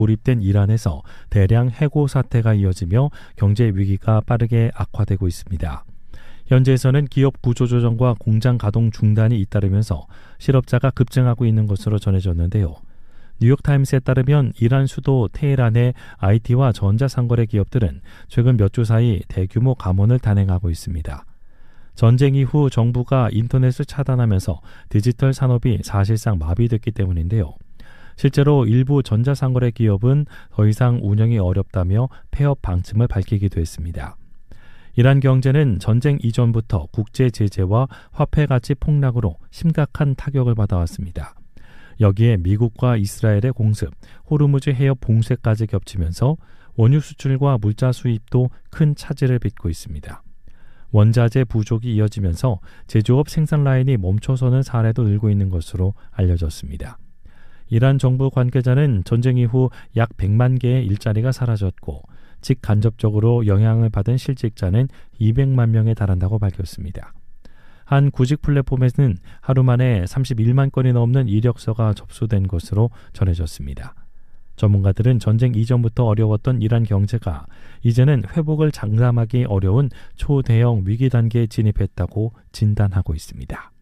고립된 이란에서 대량 해고 사태가 이어지며 경제 위기가 빠르게 악화되고 있습니다. 현지에서는 기업 구조조정과 공장 가동 중단이 잇따르면서 실업자가 급증하고 있는 것으로 전해졌는데요. 뉴욕타임스에 따르면 이란 수도 테헤란의 IT와 전자상거래 기업들은 최근 몇 주 사이 대규모 감원을 단행하고 있습니다. 전쟁 이후 정부가 인터넷을 차단하면서 디지털 산업이 사실상 마비됐기 때문인데요. 실제로 일부 전자상거래 기업은 더 이상 운영이 어렵다며 폐업 방침을 밝히기도 했습니다. 이란 경제는 전쟁 이전부터 국제 제재와 화폐 가치 폭락으로 심각한 타격을 받아왔습니다. 여기에 미국과 이스라엘의 공습, 호르무즈 해협 봉쇄까지 겹치면서 원유 수출과 물자 수입도 큰 차질을 빚고 있습니다. 원자재 부족이 이어지면서 제조업 생산 라인이 멈춰서는 사례도 늘고 있는 것으로 알려졌습니다. 이란 정부 관계자는 전쟁 이후 약 100만 개의 일자리가 사라졌고 직간접적으로 영향을 받은 실직자는 200만 명에 달한다고 밝혔습니다. 한 구직 플랫폼에는 하루 만에 31만 건이 넘는 이력서가 접수된 것으로 전해졌습니다. 전문가들은 전쟁 이전부터 어려웠던 이란 경제가 이제는 회복을 장담하기 어려운 초대형 위기 단계에 진입했다고 진단하고 있습니다.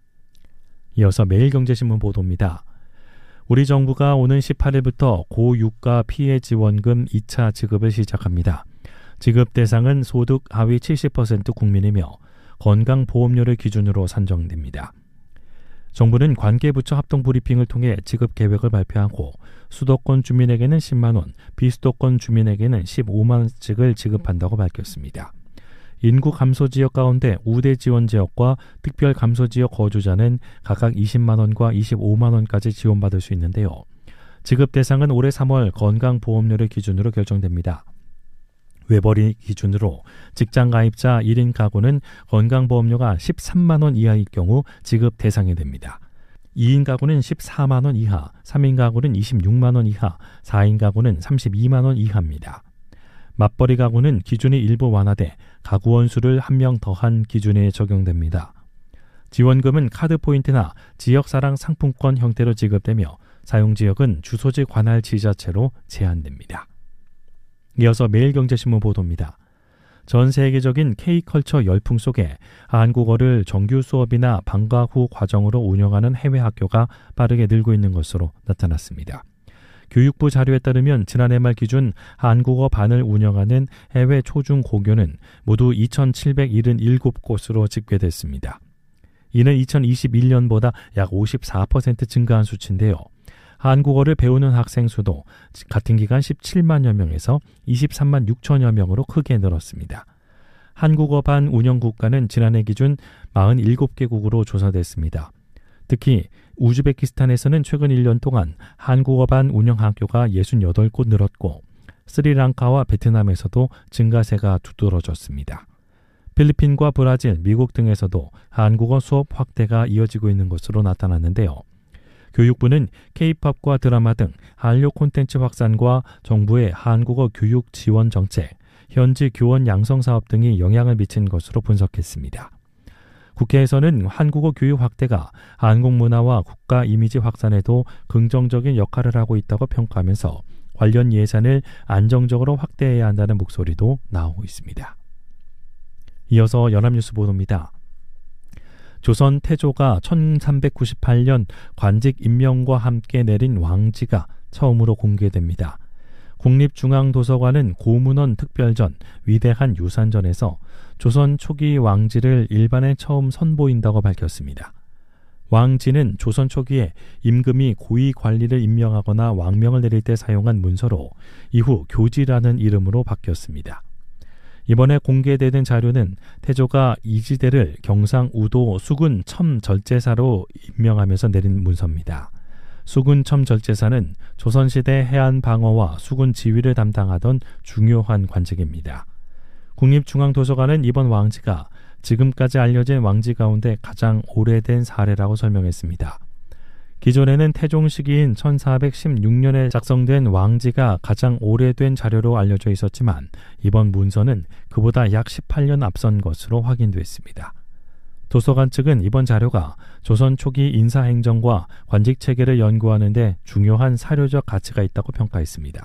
이어서 매일경제신문 보도입니다. 우리 정부가 오는 18일부터 고유가 피해 지원금 2차 지급을 시작합니다. 지급 대상은 소득 하위 70% 국민이며 건강보험료를 기준으로 산정됩니다. 정부는 관계부처 합동 브리핑을 통해 지급 계획을 발표하고 수도권 주민에게는 10만 원, 비수도권 주민에게는 15만 원씩을 지급한다고 밝혔습니다. 인구 감소 지역 가운데 우대 지원 지역과 특별 감소 지역 거주자는 각각 20만 원과 25만 원까지 지원받을 수 있는데요. 지급 대상은 올해 3월 건강보험료를 기준으로 결정됩니다. 외벌이 기준으로 직장 가입자 1인 가구는 건강보험료가 13만 원 이하일 경우 지급 대상이 됩니다. 2인 가구는 14만 원 이하, 3인 가구는 26만 원 이하, 4인 가구는 32만 원 이하입니다. 맞벌이 가구는 기준이 일부 완화돼 가구원 수를 1명 더한 기준에 적용됩니다. 지원금은 카드 포인트나 지역사랑 상품권 형태로 지급되며 사용지역은 주소지 관할 지자체로 제한됩니다. 이어서 매일경제신문 보도입니다. 전 세계적인 K컬처 열풍 속에 한국어를 정규 수업이나 방과 후 과정으로 운영하는 해외 학교가 빠르게 늘고 있는 것으로 나타났습니다. 교육부 자료에 따르면 지난해 말 기준 한국어 반을 운영하는 해외 초중고교는 모두 2,777곳으로 집계됐습니다. 이는 2021년보다 약 54% 증가한 수치인데요. 한국어를 배우는 학생 수도 같은 기간 17만여 명에서 23만 6천여 명으로 크게 늘었습니다. 한국어 반 운영 국가는 지난해 기준 47개국으로 조사됐습니다. 특히 우즈베키스탄에서는 최근 1년 동안 한국어 반 운영 학교가 68곳 늘었고 스리랑카와 베트남에서도 증가세가 두드러졌습니다. 필리핀과 브라질, 미국 등에서도 한국어 수업 확대가 이어지고 있는 것으로 나타났는데요. 교육부는 K-팝과 드라마 등 한류 콘텐츠 확산과 정부의 한국어 교육 지원 정책, 현지 교원 양성 사업 등이 영향을 미친 것으로 분석했습니다. 국회에서는 한국어 교육 확대가 한국 문화와 국가 이미지 확산에도 긍정적인 역할을 하고 있다고 평가하면서 관련 예산을 안정적으로 확대해야 한다는 목소리도 나오고 있습니다. 이어서 연합뉴스 보도입니다. 조선 태조가 1398년 관직 임명과 함께 내린 왕지가 처음으로 공개됩니다. 국립중앙도서관은 고문원 특별전, 위대한 유산전에서 조선 초기 왕지를 일반에 처음 선보인다고 밝혔습니다. 왕지는 조선 초기에 임금이 고위 관리를 임명하거나 왕명을 내릴 때 사용한 문서로 이후 교지라는 이름으로 바뀌었습니다. 이번에 공개되는 자료는 태조가 이지대를 경상 우도 수군 첨절제사로 임명하면서 내린 문서입니다. 수군 첨절제사는 조선시대 해안 방어와 수군 지휘를 담당하던 중요한 관직입니다. 국립중앙도서관은 이번 왕지가 지금까지 알려진 왕지 가운데 가장 오래된 사례라고 설명했습니다. 기존에는 태종 시기인 1416년에 작성된 왕지가 가장 오래된 자료로 알려져 있었지만 이번 문서는 그보다 약 18년 앞선 것으로 확인됐습니다. 도서관 측은 이번 자료가 조선 초기 인사행정과 관직체계를 연구하는 데 중요한 사료적 가치가 있다고 평가했습니다.